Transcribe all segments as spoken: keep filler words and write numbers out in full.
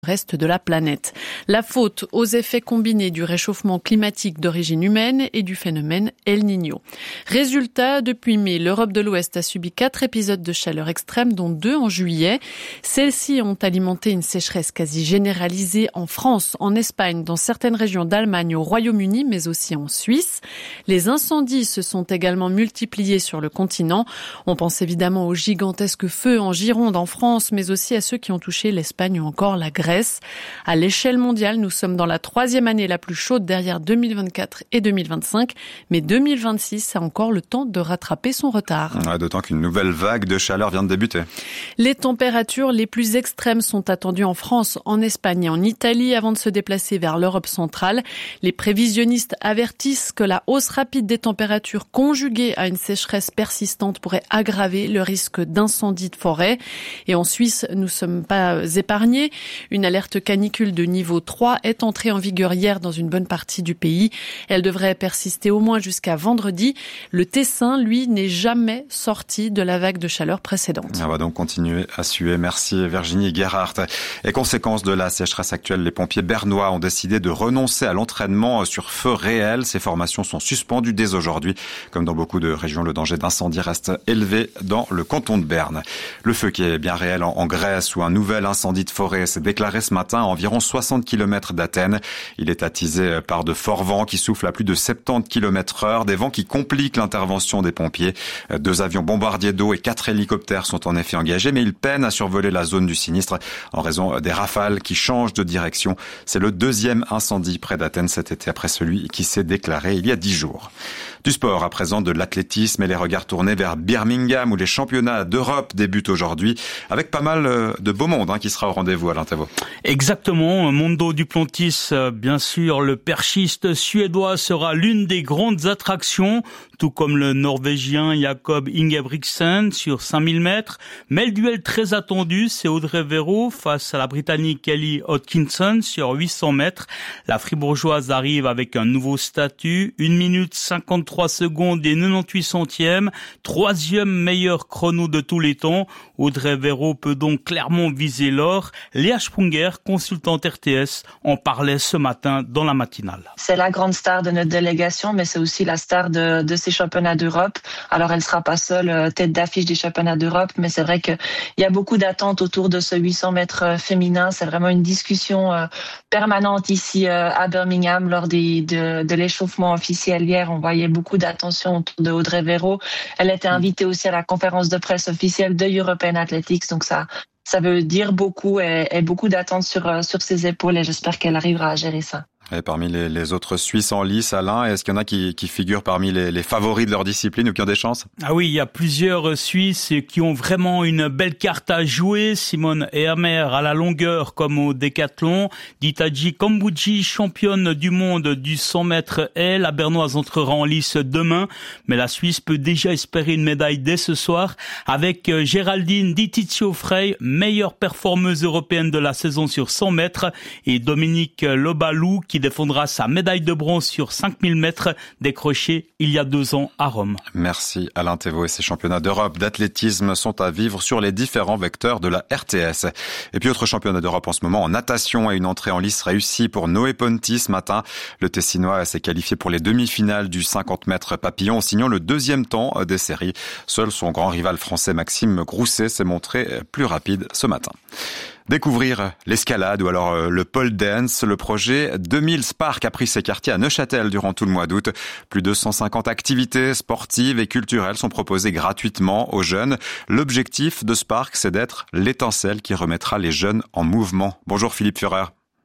reste de la planète. La faute aux effets combinés du réchauffement climatique d'origine humaine et du phénomène El Niño. Résultat, depuis mai, l'Europe de l'Ouest a subi quatre épisodes de chaleur extrême, dont deux en juillet. Celles-ci ont alimenté une sécheresse quasi généralisée en France, en Espagne, dans certaines régions d'Allemagne, au Royaume-Uni, mais aussi en Suisse. Les incendies se sont également multipliés sur le continent. On pense évidemment aux gigantesques feux en Gironde, en France, mais aussi à ceux qui ont touché l'Espagne ou encore la Grèce. À l'échelle mondiale, nous sommes dans la troisième année la plus chaude derrière deux mille vingt-quatre et deux mille vingt-cinq, mais deux mille vingt-six a encore le temps de rattraper son retard. Ouais, d'autant qu'une nouvelle vague de chaleur vient de débuter. Les températures les plus extrêmes sont attendues en France, en Espagne et en Italie avant de se déplacer vers l'Europe centrale. Les prévisionnistes avertissent que la hausse rapide des températures conjuguée à une sécheresse persistante pourrait aggraver le risque d'incendie de forêt. Et en Suisse, nous ne sommes pas épargnés. Une alerte canicule de niveau trois est entrée en vigueur hier dans une bonne partie du pays. Elle devrait persister au moins jusqu'à vendredi. Le Tessin, lui, n'est jamais sorti de la vague de chaleur précédente. On va donc continuer à suer. Merci Virginie Gerhardt. Et conséquence de la sécheresse actuelle, les pompiers bernois ont décidé de renoncer à l'entraînement sur feu réel. Ces formations sont suspendues dès aujourd'hui. Comme dans beaucoup de régions, le danger d'incendie reste élevé dans le canton de Berne. Le feu qui est bien réel en Grèce, où un nouvel incendie de forêt s'est déclaré ce matin à environ soixante kilomètres d'Athènes. Il est attisé par de forts vents qui soufflent à plus de soixante-dix kilomètres heure, des vents qui compliquent l'intervention des pompiers. Deux avions bombardiers d'eau et quatre hélicoptères sont en effet engagés, mais ils peinent à survoler la zone du sinistre en raison des rafales qui changent de direction. C'est le deuxième incendie près d'Athènes cet été après celui qui s'est déclaré il y a dix jours. Du sport, à présent de l'athlétisme et les regards tournés vers Birmingham où les championnats d'Europe débutent aujourd'hui avec pas mal de beau monde hein, qui sera au rendez-vous, Alain Thévault. Exactement, Mondo Duplantis, bien sûr, le perchiste suédois sera l'une des grandes attractions, tout comme le norvégien Jakob Ingebrigtsen sur cinq mille mètres. Mais le duel très attendu, c'est Audrey Verreau face à la Britannique Kelly Hodkinson sur huit cents mètres. La fribourgeoise arrive avec un nouveau statut, une minute cinquante-trois secondes et quatre-vingt-dix-huit centièmes, troisième meilleur chrono de tous les temps. Audrey Verreau peut donc clairement viser l'or. Léa Sprunger, consultante R T S, en parlait ce matin dans la matinale. C'est la grande star de notre délégation, mais c'est aussi la star de, de ces championnats d'Europe. Alors, elle sera pas seule euh, tête d'affiche des championnats d'Europe, mais c'est vrai qu'il y a beaucoup d'attentes autour de ce huit cents mètres euh, féminin. C'est vraiment une discussion euh, permanente ici euh, à Birmingham lors des, de, de l'échauffement officiel hier. On voyait beaucoup d'attention autour de Audrey Verreau. Elle était invitée aussi à la conférence de presse officielle de European Athletics, donc ça Ça veut dire beaucoup et, et beaucoup d'attentes sur, sur ses épaules et j'espère qu'elle arrivera à gérer ça. Et parmi les, les autres Suisses en lice, Alain, est-ce qu'il y en a qui, qui figurent parmi les, les favoris de leur discipline ou qui ont des chances? Ah oui, il y a plusieurs Suisses qui ont vraiment une belle carte à jouer. Simone Hermer à la longueur comme au décathlon. Ditaji Kambouji, championne du monde du cent mètres haies. La Bernoise entrera en lice demain. Mais la Suisse peut déjà espérer une médaille dès ce soir avec Géraldine Di Tizio-Frey, meilleure performeuse européenne de la saison sur cent mètres, et Dominique Lobalou qui défendra sa médaille de bronze sur cinq mille mètres décrochée il y a deux ans à Rome. Merci Alain Thévault. Et ces championnats d'Europe d'athlétisme sont à vivre sur les différents vecteurs de la R T S. Et puis autre championnat d'Europe en ce moment en natation et une entrée en lice réussie pour Noé Ponti ce matin. Le Tessinois s'est qualifié pour les demi-finales du cinquante mètres papillon en signant le deuxième temps des séries. Seul son grand rival français Maxime Grousset s'est montré plus rapide ce matin. Découvrir l'escalade ou alors le pole dance, le projet deux mille Spark a pris ses quartiers à Neuchâtel durant tout le mois d'août. Plus de cent cinquante activités sportives et culturelles sont proposées gratuitement aux jeunes. L'objectif de Spark, c'est d'être l'étincelle qui remettra les jeunes en mouvement. Bonjour Philippe Führer.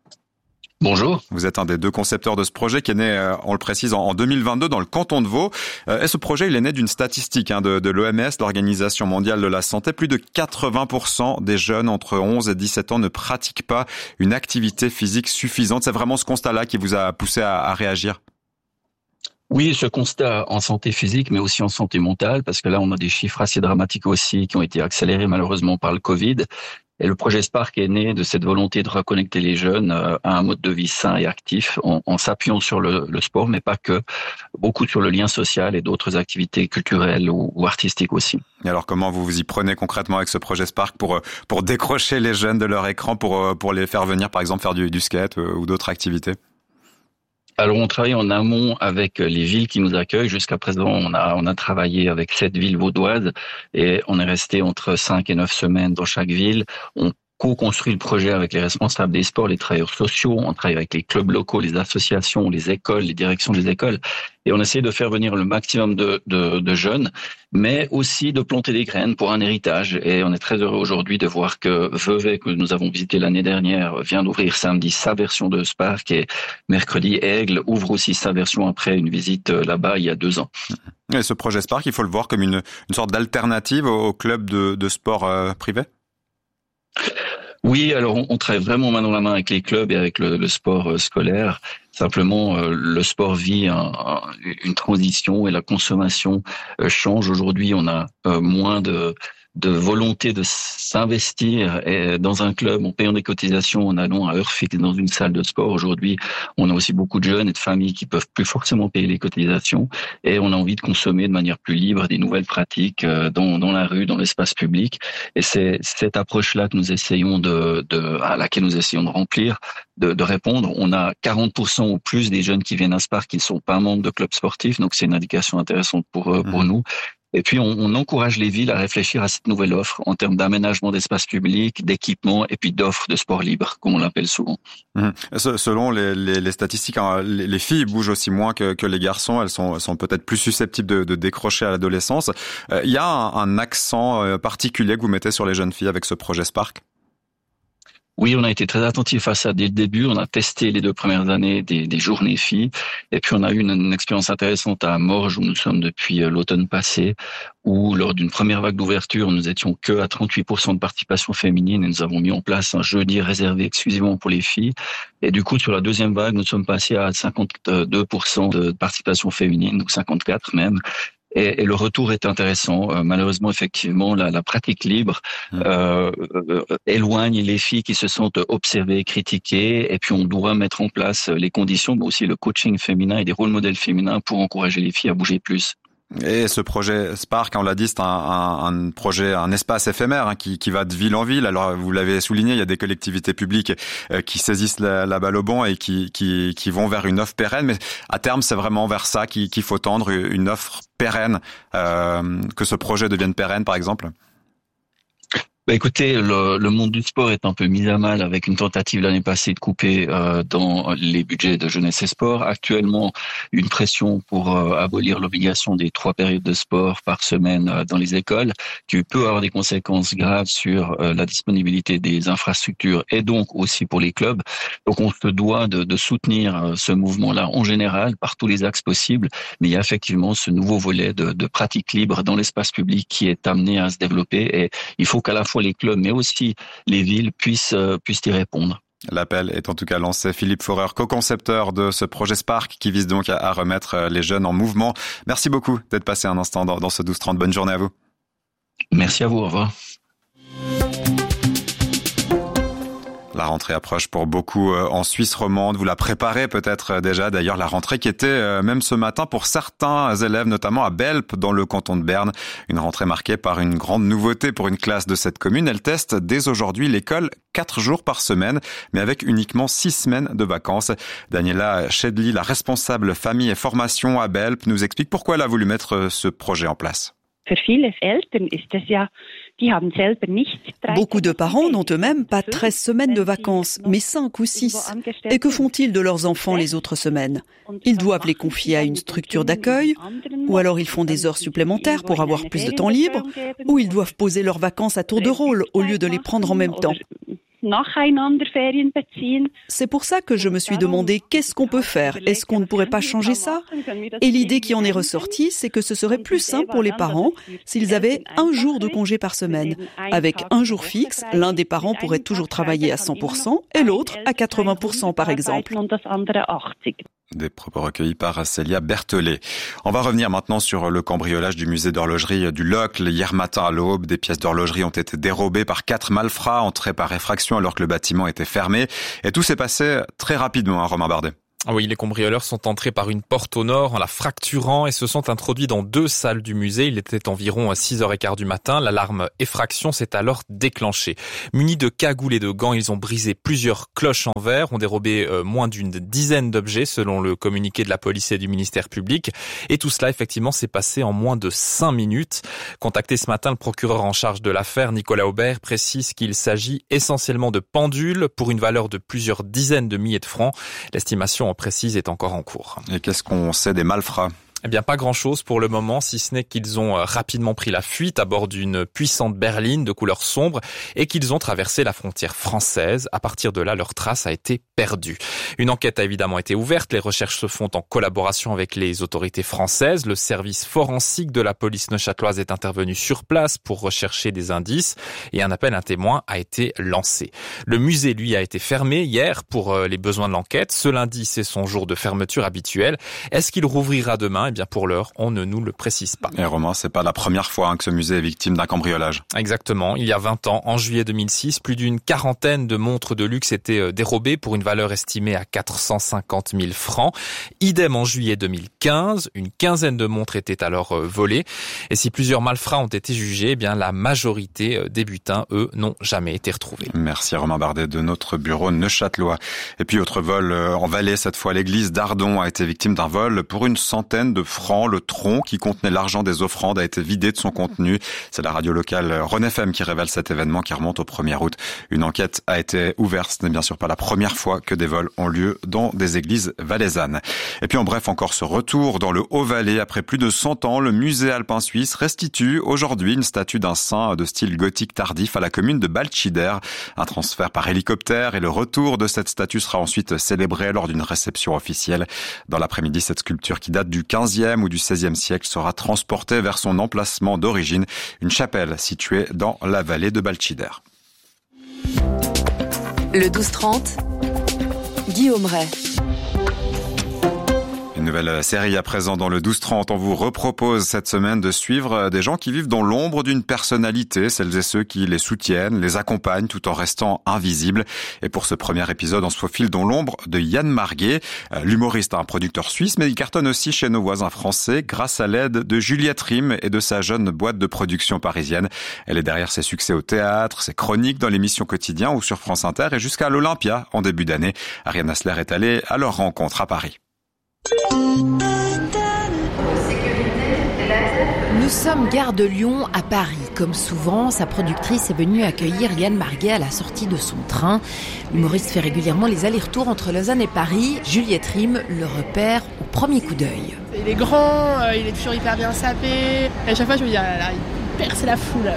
Bonjour. Vous êtes un des deux concepteurs de ce projet qui est né, on le précise, en deux mille vingt-deux dans le canton de Vaud. Et ce projet, il est né d'une statistique hein, de, de l'O M S, l'Organisation mondiale de la santé. Plus de quatre-vingts pour cent des jeunes entre onze et dix-sept ans ne pratiquent pas une activité physique suffisante. C'est vraiment ce constat-là qui vous a poussé à, à réagir? Oui, ce constat en santé physique, mais aussi en santé mentale, parce que là, on a des chiffres assez dramatiques aussi qui ont été accélérés malheureusement par le Covid. Et le projet Spark est né de cette volonté de reconnecter les jeunes à un mode de vie sain et actif, en, en s'appuyant sur le, le sport, mais pas que, beaucoup sur le lien social et d'autres activités culturelles ou, ou artistiques aussi. Et alors, comment vous vous y prenez concrètement avec ce projet Spark pour pour décrocher les jeunes de leur écran, pour pour les faire venir, par exemple, faire du, du skate ou d'autres activités? Alors, on travaille en amont avec les villes qui nous accueillent. Jusqu'à présent, on a, on a travaillé avec sept villes vaudoises et on est resté entre cinq et neuf semaines dans chaque ville. On co-construit le projet avec les responsables des sports, les travailleurs sociaux. On travaille avec les clubs locaux, les associations, les écoles, les directions des écoles. Et on essaie de faire venir le maximum de, de, de jeunes, mais aussi de planter des graines pour un héritage. Et on est très heureux aujourd'hui de voir que Vevey, que nous avons visité l'année dernière, vient d'ouvrir samedi sa version de Spark, et mercredi, Aigle ouvre aussi sa version après une visite là-bas il y a deux ans. Et ce projet Spark, il faut le voir comme une, une sorte d'alternative au, au club de, de sport euh, privé? Oui, alors on, on travaille vraiment main dans la main avec les clubs et avec le, le sport euh, scolaire. Simplement, euh, le sport vit un, un, une transition et la consommation euh, change. Aujourd'hui, on a euh, moins de, de volonté de s'investir dans un club en payant des cotisations, en allant à heure fixe dans une salle de sport. Aujourd'hui, on a aussi beaucoup de jeunes et de familles qui peuvent plus forcément payer les cotisations, et on a envie de consommer de manière plus libre des nouvelles pratiques dans, dans la rue, dans l'espace public. Et c'est cette approche-là que nous essayons de, de, à laquelle nous essayons de remplir, de, de répondre. On a quarante pour cent ou plus des jeunes qui viennent à Spark qui ne sont pas membres de clubs sportifs, donc c'est une indication intéressante pour, pour mmh. nous. Et puis, on, on encourage les villes à réfléchir à cette nouvelle offre en termes d'aménagement d'espace public, d'équipement et puis d'offres de sport libre, comme on l'appelle souvent. Mmh. Selon les, les, les statistiques, hein, les, les filles bougent aussi moins que, que les garçons. Elles sont, sont peut-être plus susceptibles de, de décrocher à l'adolescence. Il euh, y a un, un accent particulier que vous mettez sur les jeunes filles avec ce projet Spark? Oui, on a été très attentifs à ça dès le début. On a testé les deux premières années des, des journées filles. Et puis, on a eu une, une expérience intéressante à Morges, où nous sommes depuis l'automne passé, où lors d'une première vague d'ouverture, nous étions que à trente-huit pour cent de participation féminine, et nous avons mis en place un jeudi réservé exclusivement pour les filles. Et du coup, sur la deuxième vague, nous sommes passés à cinquante-deux pour cent de participation féminine, donc cinquante-quatre même. Et, et le retour est intéressant. Euh, malheureusement, effectivement, la, la pratique libre euh, euh, éloigne les filles qui se sentent observées, critiquées. Et puis, on doit mettre en place les conditions, mais aussi le coaching féminin et des rôles modèles féminins pour encourager les filles à bouger plus. Et ce projet Spark, on l'a dit, c'est un, un, un projet, un espace éphémère hein, qui, qui va de ville en ville. Alors, vous l'avez souligné, il y a des collectivités publiques euh, qui saisissent la, la balle au bon et qui, qui, qui vont vers une offre pérenne. Mais à terme, c'est vraiment vers ça qu'il, qu'il faut tendre, une offre pérenne, euh, que ce projet devienne pérenne, par exemple. Bah écoutez, le, le monde du sport est un peu mis à mal avec une tentative l'année passée de couper euh, dans les budgets de jeunesse et sport. Actuellement, une pression pour euh, abolir l'obligation des trois périodes de sport par semaine euh, dans les écoles, qui peut avoir des conséquences graves sur euh, la disponibilité des infrastructures et donc aussi pour les clubs. Donc on se doit de, de soutenir euh, ce mouvement-là en général par tous les axes possibles, mais il y a effectivement ce nouveau volet de, de pratique libre dans l'espace public qui est amené à se développer, et il faut qu'à la fois les clubs, mais aussi les villes puissent, euh, puissent y répondre. L'appel est en tout cas lancé. Philippe Forer, co-concepteur de ce projet Spark qui vise donc à, à remettre les jeunes en mouvement. Merci beaucoup d'être passé un instant dans, dans ce douze trente. Bonne journée à vous. Merci à vous, au revoir. La rentrée approche pour beaucoup en Suisse romande. Vous la préparez peut-être déjà. D'ailleurs, la rentrée qui était même ce matin pour certains élèves, notamment à Belp, dans le canton de Berne. Une rentrée marquée par une grande nouveauté pour une classe de cette commune. Elle teste dès aujourd'hui l'école quatre jours par semaine, mais avec uniquement six semaines de vacances. Daniela Schedli, la responsable famille et formation à Belp, nous explique pourquoi elle a voulu mettre ce projet en place. Beaucoup de parents n'ont eux-mêmes pas treize semaines de vacances, mais cinq ou six. Et que font-ils de leurs enfants les autres semaines? Ils doivent les confier à une structure d'accueil, ou alors ils font des heures supplémentaires pour avoir plus de temps libre, ou ils doivent poser leurs vacances à tour de rôle au lieu de les prendre en même temps. C'est pour ça que je me suis demandé qu'est-ce qu'on peut faire, est-ce qu'on ne pourrait pas changer ça? Et l'idée qui en est ressortie, c'est que ce serait plus simple pour les parents s'ils avaient un jour de congé par semaine. Avec un jour fixe, l'un des parents pourrait toujours travailler à cent pour cent et l'autre à quatre-vingts pour cent par exemple. Des propos recueillis par Célia Berthelet. On va revenir maintenant sur le cambriolage du musée d'horlogerie du Locle. Hier matin à l'aube, des pièces d'horlogerie ont été dérobées par quatre malfrats entrés par effraction alors que le bâtiment était fermé. Et tout s'est passé très rapidement, hein, Romain Bardet. Oui, les cambrioleurs sont entrés par une porte au nord en la fracturant et se sont introduits dans deux salles du musée. Il était environ six heures quinze du matin. L'alarme effraction s'est alors déclenchée. Munis de cagoules et de gants, ils ont brisé plusieurs cloches en verre, ont dérobé moins d'une dizaine d'objets selon le communiqué de la police et du ministère public. Et tout cela, effectivement, s'est passé en moins de cinq minutes. Contacté ce matin, le procureur en charge de l'affaire, Nicolas Aubert, précise qu'il s'agit essentiellement de pendules pour une valeur de plusieurs dizaines de milliers de francs. L'estimation précise est encore en cours. Et qu'est-ce qu'on sait des malfrats ? Eh bien, pas grand-chose pour le moment, si ce n'est qu'ils ont rapidement pris la fuite à bord d'une puissante berline de couleur sombre et qu'ils ont traversé la frontière française. À partir de là, leur trace a été perdue. Une enquête a évidemment été ouverte. Les recherches se font en collaboration avec les autorités françaises. Le service forensique de la police neuchâteloise est intervenu sur place pour rechercher des indices et un appel à témoins a été lancé. Le musée, lui, a été fermé hier pour les besoins de l'enquête. Ce lundi, c'est son jour de fermeture habituel. Est-ce qu'il rouvrira demain ? Eh bien, pour l'heure, on ne nous le précise pas. Et Romain, c'est pas la première fois hein, que ce musée est victime d'un cambriolage. Exactement. Il y a vingt ans, en juillet deux mille six, plus d'une quarantaine de montres de luxe étaient dérobées pour une valeur estimée à quatre cent cinquante mille francs. Idem en juillet deux mille quinze, une quinzaine de montres étaient alors volées. Et si plusieurs malfrats ont été jugés, eh bien, la majorité des butins, eux, n'ont jamais été retrouvés. Merci Romain Bardet de notre bureau neuchâtelois. Et puis, autre vol en Valais, cette fois, l'église d'Ardon a été victime d'un vol pour une centaine de francs. Le tronc qui contenait l'argent des offrandes a été vidé de son contenu. C'est la radio locale Rhône F M qui révèle cet événement qui remonte au premier août. Une enquête a été ouverte. Ce n'est bien sûr pas la première fois que des vols ont lieu dans des églises valaisannes. Et puis en bref, encore ce retour dans le Haut-Valais. Après plus de cent ans, le musée alpin suisse restitue aujourd'hui une statue d'un saint de style gothique tardif à la commune de Baltschidder. Un transfert par hélicoptère et le retour de cette statue sera ensuite célébré lors d'une réception officielle. Dans l'après-midi, cette sculpture qui date du quinzième ou du seizième siècle sera transportée vers son emplacement d'origine, une chapelle située dans la vallée de Baltschidder. Le douze trente, Guillaume Ray. Une nouvelle série à présent dans le douze trente. On vous repropose cette semaine de suivre des gens qui vivent dans l'ombre d'une personnalité, celles et ceux qui les soutiennent, les accompagnent tout en restant invisibles. Et pour ce premier épisode, on se faufile dans l'ombre de Yann Marguet, l'humoriste, un producteur suisse, mais il cartonne aussi chez nos voisins français grâce à l'aide de Juliette Rime et de sa jeune boîte de production parisienne. Elle est derrière ses succès au théâtre, ses chroniques dans l'émission Quotidien ou sur France Inter et jusqu'à l'Olympia en début d'année. Ariane Asler est allée à leur rencontre à Paris. Nous sommes gare de Lyon à Paris. Comme souvent, sa productrice est venue accueillir Yann Marguet à la sortie de son train. L'humoriste fait régulièrement les allers-retours entre Lausanne et Paris. Juliette Rime le repère au premier coup d'œil. Il est grand, euh, il est toujours hyper bien sapé. Et à chaque fois, je me dis, ah là là, il perce la foule.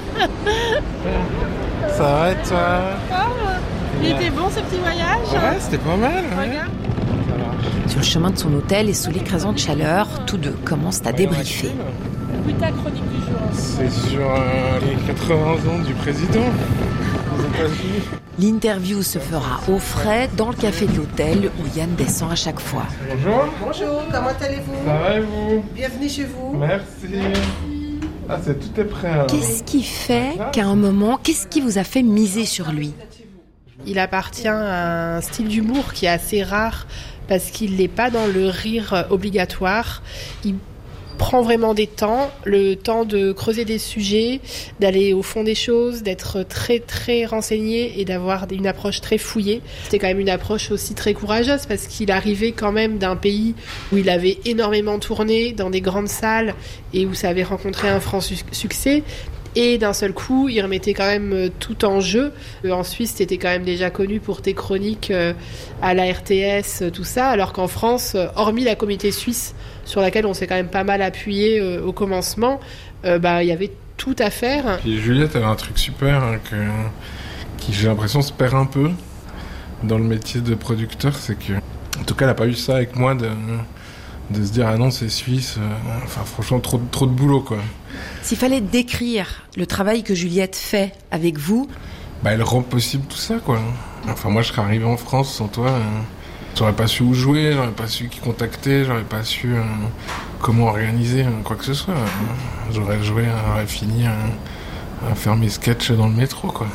Ça va, toi? Ah, il était bon ce petit voyage? Ouais, c'était pas mal. Ouais. Regarde. Sur le chemin de son hôtel et sous l'écrasante chaleur, tous deux commencent à débriefer. Oui, ta chronique du jour. C'est sur euh, les quatre-vingts ans du président aux États-Unis. L'interview se fera au frais dans le café de l'hôtel où Yann descend à chaque fois. Bonjour. Bonjour, comment allez-vous? Ça va et vous? Bienvenue chez vous. Merci. Merci. Ah, c'est tout est prêt alors. Qu'est-ce qui fait qu'à un moment, qu'est-ce qui vous a fait miser sur lui? Il appartient à un style d'humour qui est assez rare parce qu'il n'est pas dans le rire obligatoire. Il prend vraiment des temps, le temps de creuser des sujets, d'aller au fond des choses, d'être très très renseigné et d'avoir une approche très fouillée. C'était quand même une approche aussi très courageuse parce qu'il arrivait quand même d'un pays où il avait énormément tourné dans des grandes salles et où ça avait rencontré un franc su- succès. Et d'un seul coup, il remettait quand même tout en jeu. En Suisse, t'étais quand même déjà connu pour tes chroniques à la R T S, tout ça. Alors qu'en France, hormis la communauté suisse, sur laquelle on s'est quand même pas mal appuyé au commencement, euh, bah, il y avait tout à faire. Puis Juliette avait un truc super hein, que, qui, j'ai l'impression, se perd un peu dans le métier de producteur. C'est que, en tout cas, elle n'a pas eu ça avec moi de... de se dire ah non c'est suisse, euh, enfin franchement trop, trop de boulot quoi. S'il fallait décrire le travail que Juliette fait avec vous, bah elle rend possible tout ça quoi. Enfin moi je serais arrivé en France sans toi, euh, J'aurais pas su où jouer, j'aurais pas su qui contacter, j'aurais pas su euh, comment organiser euh, quoi que ce soit. J'aurais joué, j'aurais fini à, à faire mes sketchs dans le métro, quoi.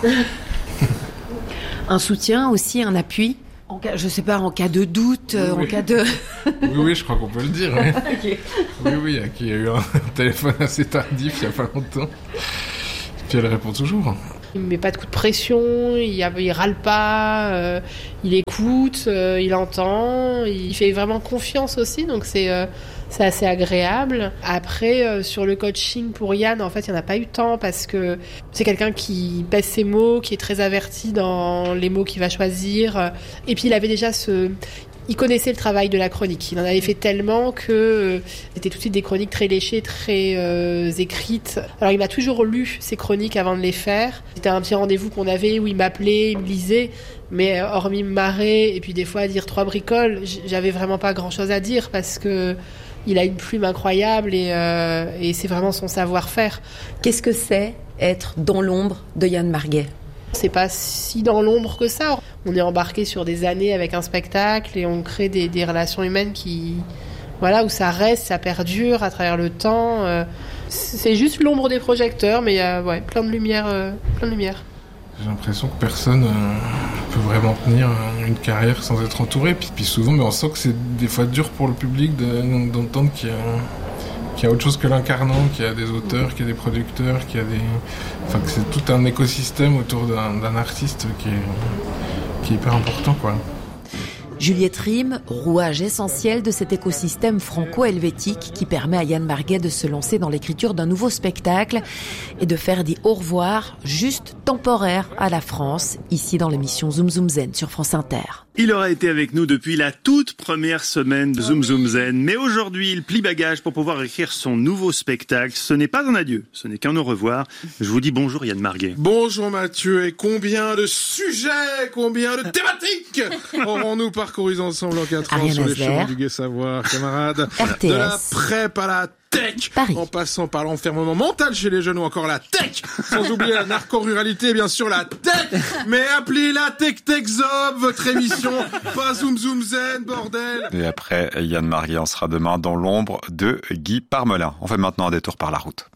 Un soutien aussi, un appui en cas, je sais pas, en cas de doute, oui, en oui. cas de... oui, oui, je crois qu'on peut le dire. Oui, okay. oui, oui, il y a eu un téléphone assez tardif il y a pas longtemps. Puis elle répond toujours. Il me met pas de coup de pression, il, y a, il râle pas, euh, il écoute, euh, il entend, il fait vraiment confiance aussi, donc c'est, euh, c'est assez agréable. Après, euh, sur le coaching pour Yann, en fait, il n'y en a pas eu tant parce que c'est quelqu'un qui pèse ses mots, qui est très averti dans les mots qu'il va choisir. Et puis, il avait déjà ce... Il connaissait le travail de la chronique. Il en avait fait tellement que euh, c'était tout de suite des chroniques très léchées, très euh, écrites. Alors, il m'a toujours lu ces chroniques avant de les faire. C'était un petit rendez-vous qu'on avait où il m'appelait, il me lisait. Mais hormis me marrer et puis des fois dire trois bricoles, j'avais vraiment pas grand-chose à dire parce que il a une plume incroyable et, euh, et c'est vraiment son savoir-faire. Qu'est-ce que c'est être dans l'ombre de Yann Marguet ? C'est pas si dans l'ombre que ça. On est embarqué sur des années avec un spectacle et on crée des, des relations humaines qui, voilà, où ça reste, ça perdure à travers le temps. C'est juste l'ombre des projecteurs, mais il y a ouais, plein de lumière, euh, plein de lumière. J'ai l'impression que personne euh, peut vraiment tenir une carrière sans être entouré. Puis, puis souvent, mais on sent que c'est des fois dur pour le public de, d'entendre qu'il y a, qu'il y a autre chose que l'incarnant, qu'il y a des auteurs, qu'il y a des producteurs, qu'il y a des, enfin que c'est tout un écosystème autour d'un, d'un artiste qui est, qui est hyper important, quoi. Juliette Rime, rouage essentiel de cet écosystème franco-helvétique qui permet à Yann Marguet de se lancer dans l'écriture d'un nouveau spectacle et de faire des au revoir juste temporaires à la France, ici dans l'émission Zoom Zoom Zen sur France Inter. Il aura été avec nous depuis la toute première semaine de Zoom Zoom Zen, mais aujourd'hui il plie bagage pour pouvoir écrire son nouveau spectacle. Ce n'est pas un adieu, ce n'est qu'un au revoir. Je vous dis bonjour Yann Marguet. Bonjour Mathieu, et combien de sujets, combien de thématiques aurons-nous parcouru ensemble en quatre ans sur les chemins du Gai Savoir, camarades. R T S. De la prep à la tech, Paris. En passant par l'enfermement mental chez les jeunes ou encore la tech, sans oublier la narco-ruralité, bien sûr la tech, mais appelez la Tech Tech Zob, votre émission, pas Zoom Zoom Zen, bordel. Et après, Yann Marguet, on sera demain dans l'ombre de Guy Parmelin. On fait maintenant un détour par la route.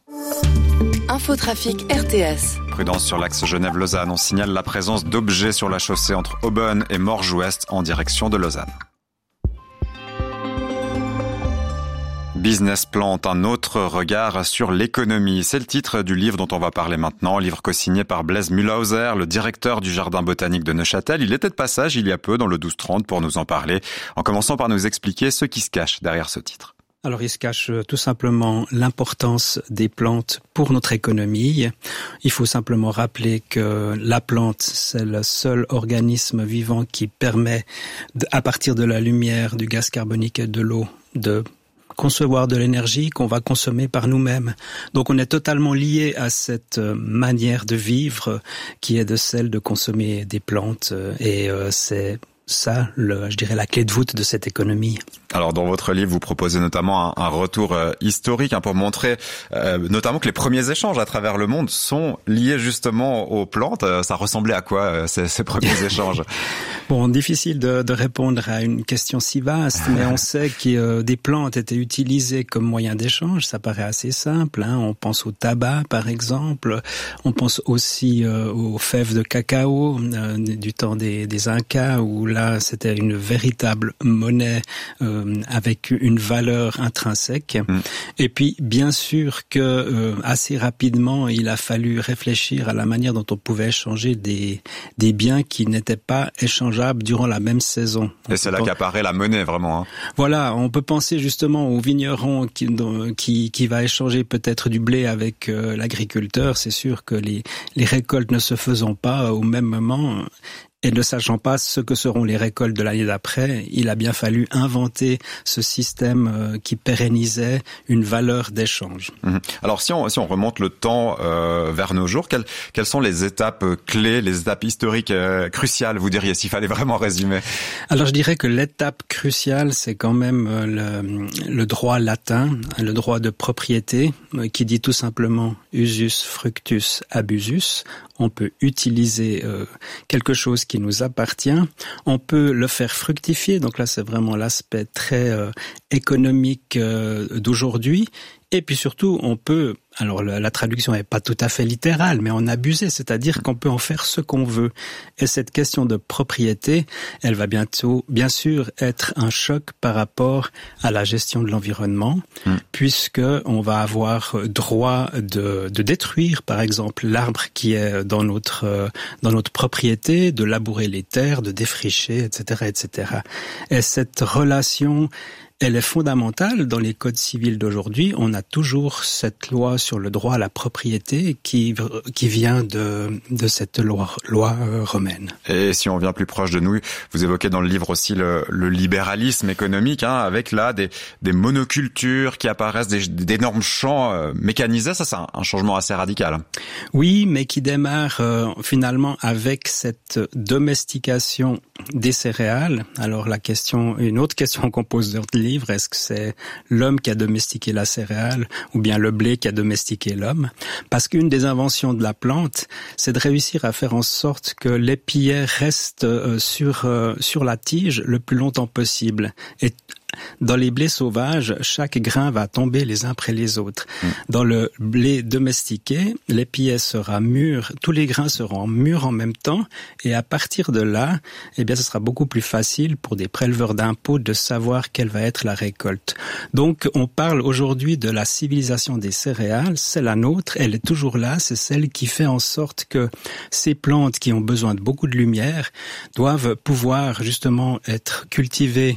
Infotrafic R T S. Prudence sur l'axe Genève-Lausanne. On signale la présence d'objets sur la chaussée entre Aubonne et Morges-Ouest en direction de Lausanne. Business Plan, un autre regard sur l'économie. C'est le titre du livre dont on va parler maintenant, livre co-signé par Blaise Mühlhauser, le directeur du Jardin botanique de Neuchâtel. Il était de passage il y a peu dans le douze trente pour nous en parler, en commençant par nous expliquer ce qui se cache derrière ce titre. Alors, il se cache tout simplement l'importance des plantes pour notre économie. Il faut simplement rappeler que la plante, c'est le seul organisme vivant qui permet, à partir de la lumière, du gaz carbonique et de l'eau, de concevoir de l'énergie qu'on va consommer par nous-mêmes. Donc on est totalement lié à cette manière de vivre qui est de celle de consommer des plantes et c'est ça, le, je dirais, la clé de voûte de cette économie. Alors, dans votre livre, vous proposez notamment un, un retour euh, historique hein, pour montrer euh, notamment que les premiers échanges à travers le monde sont liés justement aux plantes. Euh, ça ressemblait à quoi, euh, ces, ces premiers échanges ? Bon, difficile de, de répondre à une question si vaste, mais on sait que euh, des plantes étaient utilisées comme moyen d'échange. Ça paraît assez simple. Hein. On pense au tabac, par exemple. On pense aussi euh, aux fèves de cacao euh, du temps des, des Incas, où là, c'était une véritable monnaie euh, avec une valeur intrinsèque. Mmh. Et puis, bien sûr que euh, assez rapidement, il a fallu réfléchir à la manière dont on pouvait échanger des, des biens qui n'étaient pas échangeables durant la même saison. Et c'est là peut... qu'apparaît la monnaie, vraiment. Hein. Voilà, on peut penser justement au vigneron qui, qui, qui va échanger peut-être du blé avec euh, l'agriculteur. C'est sûr que les, les récoltes ne se faisant pas au même moment... Et ne sachant pas ce que seront les récoltes de l'année d'après, il a bien fallu inventer ce système qui pérennisait une valeur d'échange. Mmh. Alors si on, si on remonte le temps euh, vers nos jours, quelles, quelles sont les étapes clés, les étapes historiques euh, cruciales, vous diriez, s'il fallait vraiment résumer ? Alors je dirais que l'étape cruciale, c'est quand même le, le droit latin, le droit de propriété, qui dit tout simplement usus fructus abusus. On peut utiliser euh, quelque chose qui nous appartient. On peut le faire fructifier. Donc là, c'est vraiment l'aspect très euh, économique euh, d'aujourd'hui. Et puis surtout, on peut, alors la, la traduction n'est pas tout à fait littérale, mais en abuser, c'est-à-dire qu'on peut en faire ce qu'on veut. Et cette question de propriété, elle va bientôt, bien sûr, être un choc par rapport à la gestion de l'environnement, mmh. puisque on va avoir droit de, de détruire, par exemple, l'arbre qui est dans notre dans notre propriété, de labourer les terres, de défricher, et cetera, et cetera. Et cette relation, elle est fondamentale dans les codes civils d'aujourd'hui. On a toujours cette loi sur le droit à la propriété qui qui vient de de cette loi loi romaine. Et si on vient plus proche de nous, vous évoquez dans le livre aussi le, le libéralisme économique, hein, avec là des des monocultures qui apparaissent, des d'énormes champs euh, mécanisés. Ça, c'est un, un changement assez radical. Oui, mais qui démarre euh, finalement avec cette domestication des céréales. Alors la question, une autre question qu'on pose dans le livre, est-ce que c'est l'homme qui a domestiqué la céréale ou bien le blé qui a domestiqué l'homme? Parce qu'une des inventions de la plante, c'est de réussir à faire en sorte que l'épillet reste euh, sur euh, sur la tige le plus longtemps possible. Et dans les blés sauvages, chaque grain va tomber les uns après les autres. Mmh. Dans le blé domestiqué, l'épillet sera mûr, tous les grains seront mûrs en même temps, et à partir de là, eh bien, ce sera beaucoup plus facile pour des préleveurs d'impôts de savoir quelle va être la récolte. Donc, on parle aujourd'hui de la civilisation des céréales, c'est la nôtre, elle est toujours là, c'est celle qui fait en sorte que ces plantes qui ont besoin de beaucoup de lumière doivent pouvoir justement être cultivées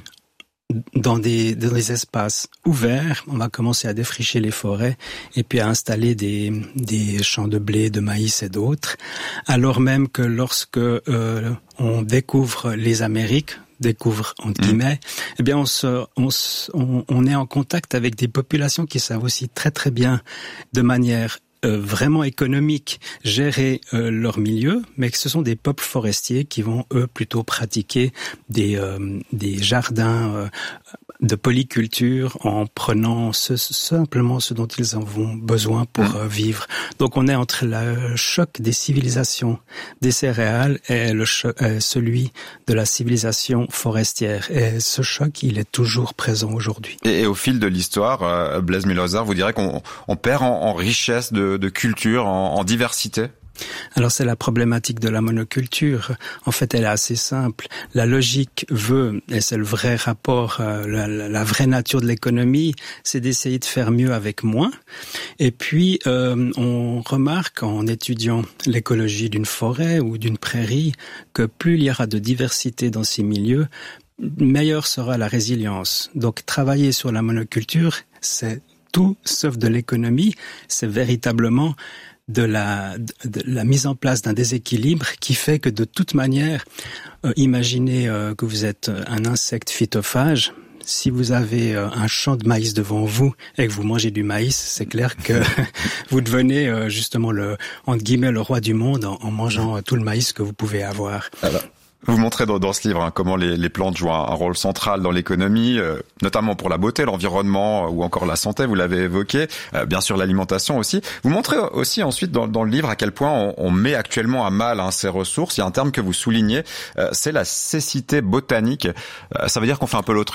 dans des, dans des espaces ouverts. On va commencer à défricher les forêts et puis à installer des, des champs de blé, de maïs et d'autres. Alors même que lorsque euh, on découvre les Amériques, découvre entre guillemets, mmh. eh bien on se, on, se, on, on est en contact avec des populations qui savent aussi très très bien, de manière Euh, vraiment économique, gérer euh, leur milieu, mais que ce sont des peuples forestiers qui vont eux plutôt pratiquer des euh, des jardins euh, de polyculture en prenant ce, simplement ce dont ils en ont besoin pour euh, vivre. Donc on est entre le choc des civilisations des céréales et le choc, euh, celui de la civilisation forestière. Et ce choc, il est toujours présent aujourd'hui. Et, et au fil de l'histoire, euh, Blaise Mühlhäuser, vous direz qu'on on perd en, en richesse de, de culture, en, en diversité? Alors c'est la problématique de la monoculture. En fait, elle est assez simple. La logique veut, et c'est le vrai rapport, euh, la, la vraie nature de l'économie, c'est d'essayer de faire mieux avec moins. Et puis, euh, on remarque en étudiant l'écologie d'une forêt ou d'une prairie que plus il y aura de diversité dans ces milieux, meilleure sera la résilience. Donc travailler sur la monoculture, c'est tout sauf de l'économie, c'est véritablement de la, de la mise en place d'un déséquilibre qui fait que de toute manière, euh, imaginez euh, que vous êtes un insecte phytophage. Si vous avez euh, un champ de maïs devant vous et que vous mangez du maïs, c'est clair que vous devenez euh, justement le, entre guillemets, le roi du monde en, en mangeant euh, tout le maïs que vous pouvez avoir. Alors. Vous montrez dans, dans ce livre hein, comment les, les plantes jouent un, un rôle central dans l'économie, euh, notamment pour la beauté, l'environnement ou encore la santé, vous l'avez évoqué, euh, bien sûr l'alimentation aussi. Vous montrez aussi ensuite dans, dans le livre à quel point on, on met actuellement à mal hein, ces ressources. Il y a un terme que vous soulignez, euh, c'est la cécité botanique. Euh, ça veut dire qu'on fait un peu l'autruche ?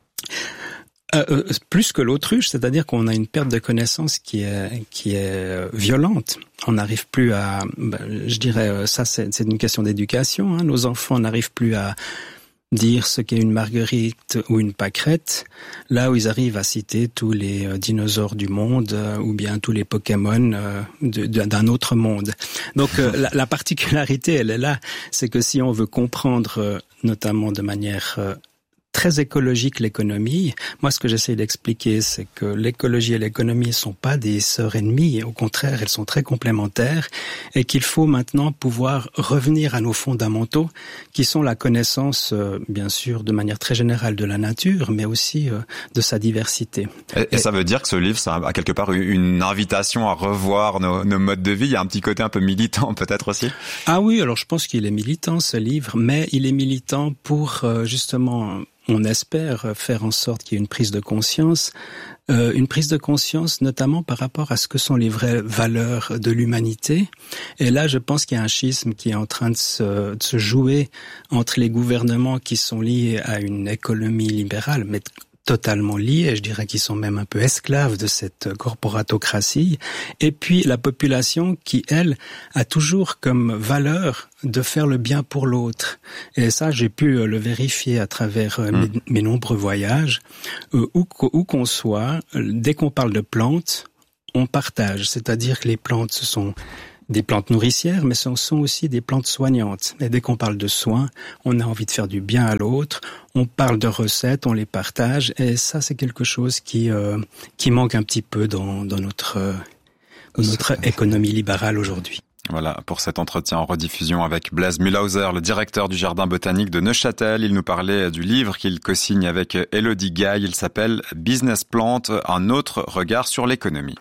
Euh, plus que l'autruche, c'est-à-dire qu'on a une perte de connaissance qui est qui est violente. On n'arrive plus à, ben, je dirais, ça c'est, c'est une question d'éducation. Hein. Nos enfants n'arrivent plus à dire ce qu'est une marguerite ou une pâquerette, là où ils arrivent à citer tous les euh, dinosaures du monde euh, ou bien tous les Pokémon euh, de, de, d'un autre monde. Donc euh, la, la particularité, elle est là, c'est que si on veut comprendre, euh, notamment de manière euh, très écologique l'économie. Moi, ce que j'essaie d'expliquer, c'est que l'écologie et l'économie ne sont pas des sœurs ennemies. Au contraire, elles sont très complémentaires et qu'il faut maintenant pouvoir revenir à nos fondamentaux qui sont la connaissance, euh, bien sûr, de manière très générale de la nature, mais aussi euh, de sa diversité. Et, et, et ça veut dire que ce livre, ça a quelque part une invitation à revoir nos, nos modes de vie. Il y a un petit côté un peu militant peut-être aussi. Ah oui, alors je pense qu'il est militant ce livre, mais il est militant pour euh, justement on espère faire en sorte qu'il y ait une prise de conscience, euh, une prise de conscience notamment par rapport à ce que sont les vraies valeurs de l'humanité. Et là, je pense qu'il y a un schisme qui est en train de se, de se jouer entre les gouvernements qui sont liés à une économie libérale, mais totalement liés, je dirais qu'ils sont même un peu esclaves de cette corporatocratie, et puis la population qui, elle, a toujours comme valeur de faire le bien pour l'autre. Et ça, j'ai pu le vérifier à travers mmh. mes, mes nombreux voyages, euh, où, où qu'on soit, dès qu'on parle de plantes, on partage, c'est-à-dire que les plantes, ce sont des plantes nourricières, mais ce sont aussi des plantes soignantes. Et dès qu'on parle de soins, on a envie de faire du bien à l'autre, on parle de recettes, on les partage, et ça, c'est quelque chose qui euh, qui manque un petit peu dans, dans notre, euh, dans notre économie libérale aujourd'hui. Voilà, pour cet entretien en rediffusion avec Blaise Mühlhauser, le directeur du Jardin botanique de Neuchâtel. Il nous parlait du livre qu'il co-signe avec Elodie Gaille. Il s'appelle Business Plant, un autre regard sur l'économie.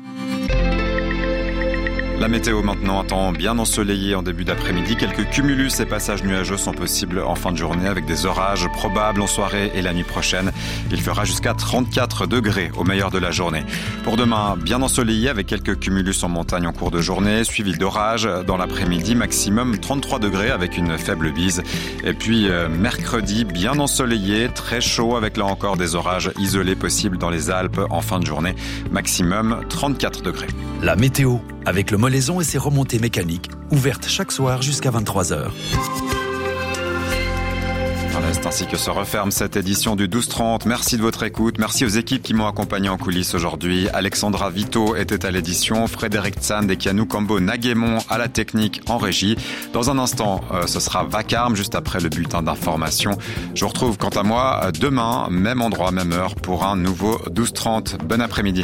La météo maintenant, un temps bien ensoleillé en début d'après-midi. Quelques cumulus et passages nuageux sont possibles en fin de journée avec des orages probables en soirée et la nuit prochaine. Il fera jusqu'à trente-quatre degrés au meilleur de la journée. Pour demain, bien ensoleillé avec quelques cumulus en montagne en cours de journée, suivi d'orages dans l'après-midi, maximum trente-trois degrés avec une faible bise. Et puis euh, mercredi, bien ensoleillé, très chaud avec là encore des orages isolés possibles dans les Alpes en fin de journée, maximum trente-quatre degrés. La météo, avec le Molaison et ses remontées mécaniques, ouvertes chaque soir jusqu'à vingt-trois heures. Voilà, c'est ainsi que se referme cette édition du douze trente. Merci de votre écoute. Merci aux équipes qui m'ont accompagné en coulisses aujourd'hui. Alexandra Vito était à l'édition, Frédéric Tsand et Kianou Kambo Naguémon à la technique en régie. Dans un instant, euh, ce sera Vacarme, juste après le bulletin d'information. Je vous retrouve quant à moi demain, même endroit, même heure, pour un nouveau douze trente. Bon après-midi.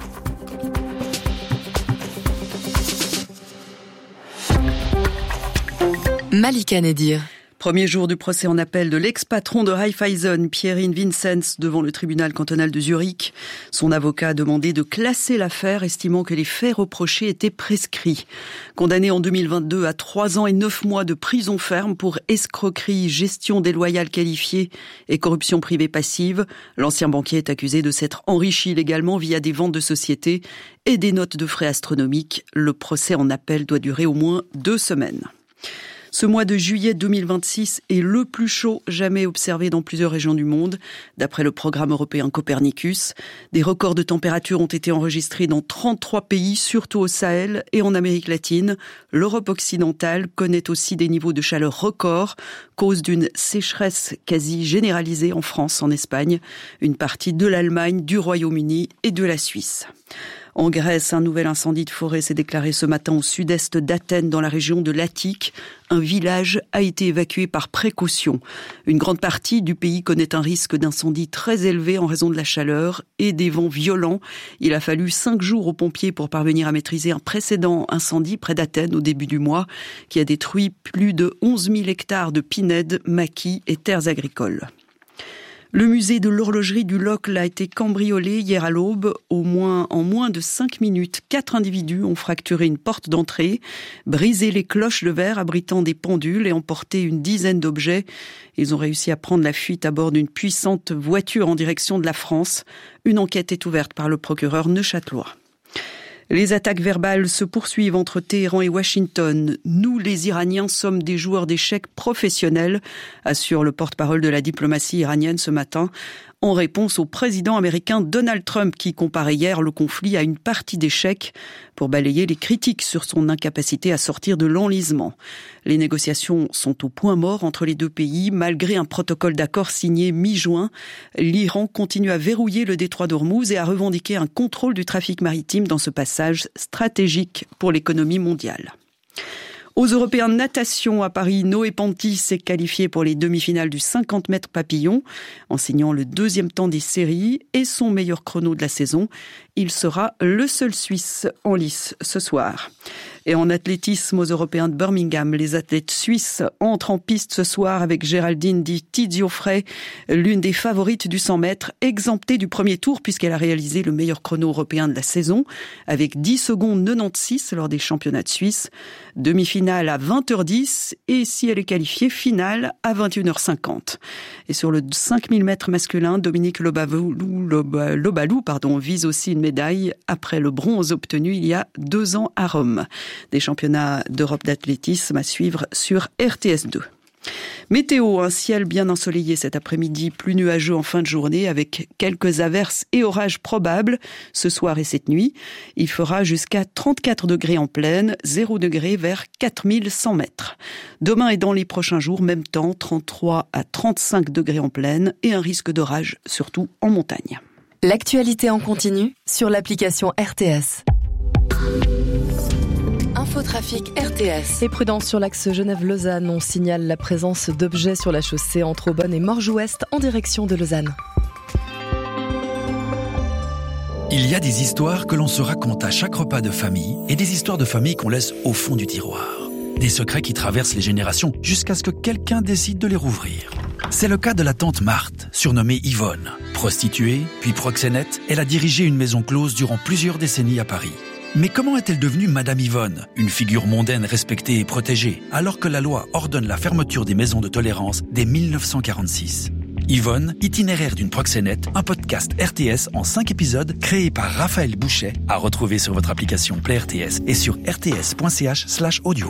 Malika Nedir. Premier jour du procès en appel de l'ex-patron de Raiffeisen, Pierin Vincenz, devant le tribunal cantonal de Zurich. Son avocat a demandé de classer l'affaire, estimant que les faits reprochés étaient prescrits. Condamné en deux mille vingt-deux à trois ans et neuf mois de prison ferme pour escroquerie, gestion déloyale qualifiée et corruption privée passive, l'ancien banquier est accusé de s'être enrichi illégalement via des ventes de sociétés et des notes de frais astronomiques. Le procès en appel doit durer au moins deux semaines. Ce mois de juillet deux mille vingt-six est le plus chaud jamais observé dans plusieurs régions du monde. D'après le programme européen Copernicus, des records de température ont été enregistrés dans trente-trois pays, surtout au Sahel et en Amérique latine. L'Europe occidentale connaît aussi des niveaux de chaleur records, cause d'une sécheresse quasi généralisée en France, en Espagne, une partie de l'Allemagne, du Royaume-Uni et de la Suisse. En Grèce, un nouvel incendie de forêt s'est déclaré ce matin au sud-est d'Athènes, dans la région de l'Attique. Un village a été évacué par précaution. Une grande partie du pays connaît un risque d'incendie très élevé en raison de la chaleur et des vents violents. Il a fallu cinq jours aux pompiers pour parvenir à maîtriser un précédent incendie près d'Athènes au début du mois, qui a détruit plus de onze mille hectares de pinèdes, maquis et terres agricoles. Le musée de l'horlogerie du Locle a été cambriolé hier à l'aube. Au moins, en moins de cinq minutes, quatre individus ont fracturé une porte d'entrée, brisé les cloches de verre abritant des pendules et emporté une dizaine d'objets. Ils ont réussi à prendre la fuite à bord d'une puissante voiture en direction de la France. Une enquête est ouverte par le procureur neuchâtelois. Les attaques verbales se poursuivent entre Téhéran et Washington. Nous, les Iraniens, sommes des joueurs d'échecs professionnels, assure le porte-parole de la diplomatie iranienne ce matin, en réponse au président américain Donald Trump qui comparait hier le conflit à une partie d'échecs pour balayer les critiques sur son incapacité à sortir de l'enlisement. Les négociations sont au point mort entre les deux pays. Malgré un protocole d'accord signé mi-juin, l'Iran continue à verrouiller le détroit d'Ormuz et à revendiquer un contrôle du trafic maritime dans ce passage stratégique pour l'économie mondiale. Aux Européens de natation à Paris, Noé Panty s'est qualifié pour les demi-finales du cinquante mètres papillon en signant le deuxième temps des séries et son meilleur chrono de la saison. Il sera le seul Suisse en lice ce soir. Et en athlétisme aux Européens de Birmingham, les athlètes suisses entrent en piste ce soir avec Géraldine Di Tiziofré, l'une des favorites du cent mètres, exemptée du premier tour puisqu'elle a réalisé le meilleur chrono européen de la saison avec dix secondes quatre-vingt-seize lors des championnats de Suisse. Demi-finale à vingt heures dix et si elle est qualifiée, finale à vingt et une heures cinquante. Et sur le cinq mille mètres masculin, Dominique Lobalou, Lobalou pardon, vise aussi une médaille après le bronze obtenu il y a deux ans à Rome. Des championnats d'Europe d'athlétisme à suivre sur R T S deux. Météo, un ciel bien ensoleillé cet après-midi, plus nuageux en fin de journée avec quelques averses et orages probables ce soir et cette nuit. Il fera jusqu'à trente-quatre degrés en plaine, zéro degré vers quatre mille cent mètres. Demain et dans les prochains jours, même temps, trente-trois à trente-cinq degrés en plaine et un risque d'orage, surtout en montagne. L'actualité en continu sur l'application R T S. Infotrafic R T S. Et prudence sur l'axe Genève-Lausanne. On signale la présence d'objets sur la chaussée entre Aubonne et Morges-Ouest en direction de Lausanne. Il y a des histoires que l'on se raconte à chaque repas de famille et des histoires de famille qu'on laisse au fond du tiroir. Des secrets qui traversent les générations jusqu'à ce que quelqu'un décide de les rouvrir. C'est le cas de la tante Marthe, surnommée Yvonne. Prostituée, puis proxénète, elle a dirigé une maison close durant plusieurs décennies à Paris. Mais comment est-elle devenue Madame Yvonne, une figure mondaine respectée et protégée, alors que la loi ordonne la fermeture des maisons de tolérance dès mille neuf cent quarante-six? Yvonne, itinéraire d'une proxénète, un podcast R T S en cinq épisodes créé par Raphaël Bouchet, à retrouver sur votre application Play R T S et sur r t s point c h slash audio.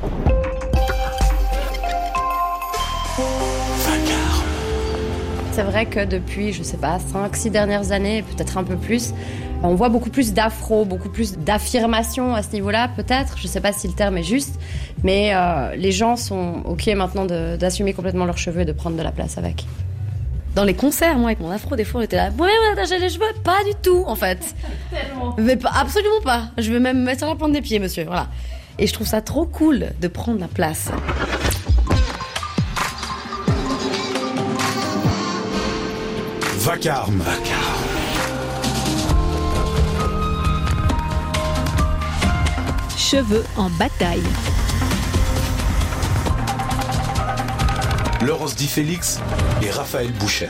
C'est vrai que depuis, je sais pas, cinq six dernières années, peut-être un peu plus, on voit beaucoup plus d'afro, beaucoup plus d'affirmation à ce niveau-là, peut-être. Je sais pas si le terme est juste, mais euh, les gens sont OK maintenant de, d'assumer complètement leurs cheveux et de prendre de la place avec. Dans les concerts, moi, avec mon afro, des fois, on était là, ouais, on a attaché les cheveux. Pas du tout, en fait. Tellement. Mais pas, absolument pas. Je veux même me mettre sur la plante des pieds, monsieur. Voilà. Et je trouve ça trop cool de prendre la place. Vacarme. Vacarme. Cheveux en bataille. Laurence Di Félix et Raphaël Bouchet.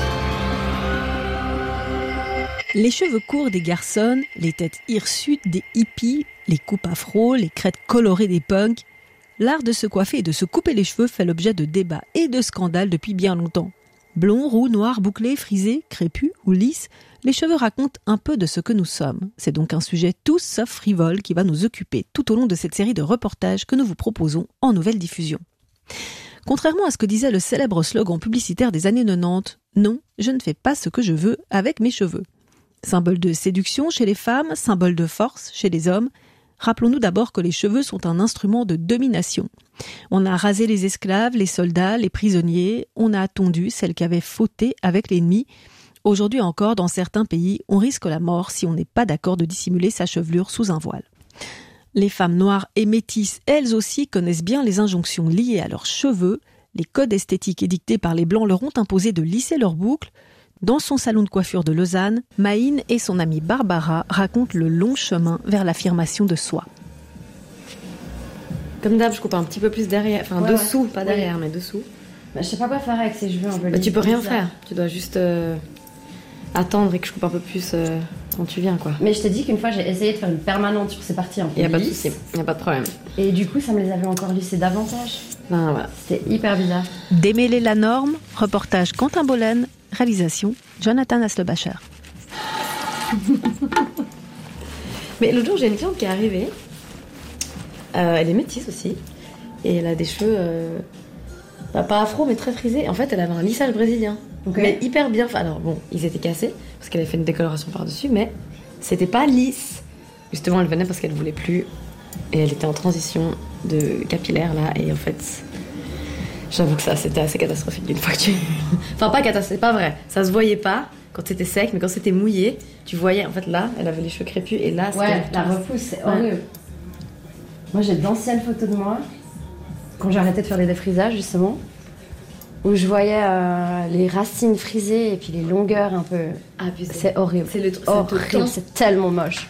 Les cheveux courts des garçons, les têtes hirsutes des hippies, les coupes afro, les crêtes colorées des punks. L'art de se coiffer et de se couper les cheveux fait l'objet de débats et de scandales depuis bien longtemps. Blond, roux, noir, bouclé, frisé, crépus ou lisse, les cheveux racontent un peu de ce que nous sommes. C'est donc un sujet tout sauf frivole qui va nous occuper tout au long de cette série de reportages que nous vous proposons en nouvelle diffusion. Contrairement à ce que disait le célèbre slogan publicitaire des années quatre-vingt-dix, non, je ne fais pas ce que je veux avec mes cheveux. Symbole de séduction chez les femmes, symbole de force chez les hommes, rappelons-nous d'abord que les cheveux sont un instrument de domination. On a rasé les esclaves, les soldats, les prisonniers, on a tondu celles qui avaient fauté avec l'ennemi. Aujourd'hui encore, dans certains pays, on risque la mort si on n'est pas d'accord de dissimuler sa chevelure sous un voile. Les femmes noires et métisses, elles aussi, connaissent bien les injonctions liées à leurs cheveux. Les codes esthétiques édictés par les Blancs leur ont imposé de lisser leurs boucles. Dans son salon de coiffure de Lausanne, Maïne et son amie Barbara racontent le long chemin vers l'affirmation de soi. Comme d'hab, je coupe un petit peu plus derrière, enfin ouais, dessous, ouais. Pas derrière, oui. Mais dessous. Bah, je sais pas quoi faire avec ces cheveux un peu. Bah, tu peux rien faire, tu dois juste euh, attendre et que je coupe un peu plus euh, quand tu viens, quoi. Mais je t'ai dit qu'une fois j'ai essayé de faire une permanente sur ces parties un peu lisses. Y a pas de souci, y a pas de problème. Et du coup, ça me les avait encore lissées davantage. Ben, voilà. C'était hyper bizarre. Démêler la norme, reportage Quentin Bollen, réalisation Jonathan Aslebacher. Mais l'autre jour, j'ai une cliente qui est arrivée. Euh, elle est métisse aussi. Et elle a des cheveux, euh, bah, pas afro, mais très frisés. En fait, elle avait un lissage brésilien. Okay. Mais hyper bien fait. Alors bon, ils étaient cassés, parce qu'elle avait fait une décoloration par-dessus, mais c'était pas lisse. Justement, elle venait parce qu'elle voulait plus. Et elle était en transition de capillaire, là. Et en fait, j'avoue que ça, c'était assez catastrophique d'une fois que tu... Enfin, pas catastrophique, c'est pas vrai. Ça se voyait pas quand c'était sec, mais quand c'était mouillé, tu voyais, en fait, là, elle avait les cheveux crépus, et là, c'était... Ouais, la repousse, c'est horrible. Ouais. Moi, j'ai d'anciennes photos de moi, quand j'ai arrêté de faire des défrisages, justement, où je voyais euh, les racines frisées et puis les longueurs un peu... Ah, puis c'est... c'est horrible. C'est le truc horrible, c'est tellement moche.